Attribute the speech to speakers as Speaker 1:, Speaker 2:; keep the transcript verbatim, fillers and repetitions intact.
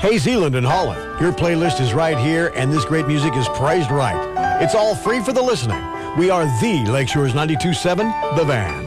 Speaker 1: Hey, Zealand and Holland, your playlist is right here, and this great music is priced right. It's all free for the listening. We are the Lakeshore's ninety-two point seven, The Van.